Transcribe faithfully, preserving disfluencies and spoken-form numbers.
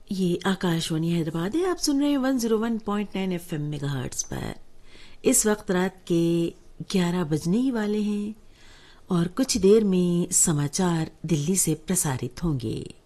ये आकाशवाणी हैदराबाद है। आप सुन रहे हैं one zero one point nine FM megahertz पर। इस वक्त रात के ग्यारह बजने ही वाले हैं और कुछ देर में समाचार दिल्ली से प्रसारित होंगे।